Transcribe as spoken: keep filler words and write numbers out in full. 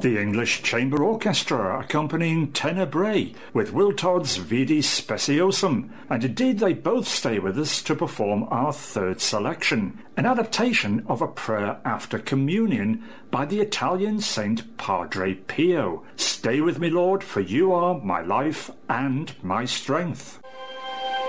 The English Chamber Orchestra accompanying Tenebrae with Wiltord's Vidi Speciosum, and indeed they both stay with us to perform our third selection, an adaptation of a prayer after communion by the Italian Saint Padre Pio. Stay with me, Lord, for you are my life and my strength.